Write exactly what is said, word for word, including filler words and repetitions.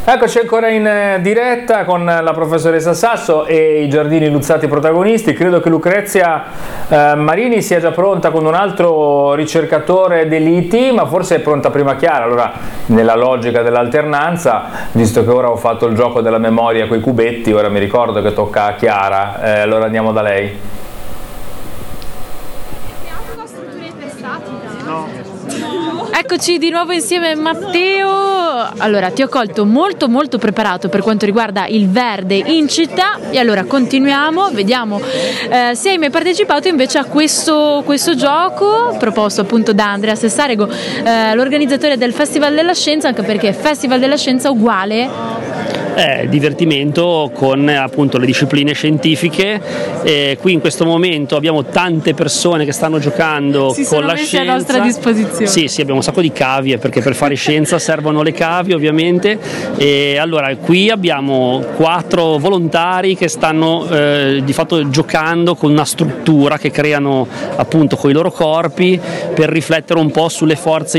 Eccoci ancora in diretta con la professoressa Sasso e i Giardini Luzzati protagonisti. Credo che Lucrezia eh, Marini sia già pronta con un altro ricercatore dell'I T, ma forse è pronta prima Chiara. Allora, nella logica dell'alternanza, visto che ora ho fatto il gioco della memoria con i cubetti, ora mi ricordo che tocca a Chiara, eh, allora andiamo da lei. Eccoci di nuovo insieme Matteo. Allora, ti ho colto molto molto preparato per quanto riguarda il verde in città e allora continuiamo, vediamo eh, se hai mai partecipato invece a questo, questo gioco proposto appunto da Andrea Sessarego, eh, l'organizzatore del Festival della Scienza, anche perché Festival della Scienza uguale Eh, divertimento con appunto le discipline scientifiche. Eh, qui in questo momento abbiamo tante persone che stanno giocando si con sono la messe scienza a nostra disposizione. Sì, sì, abbiamo un sacco di cavie perché per fare scienza servono le cavie ovviamente. E allora qui abbiamo quattro volontari che stanno eh, di fatto giocando con una struttura che creano appunto con i loro corpi per riflettere un po' sulle forze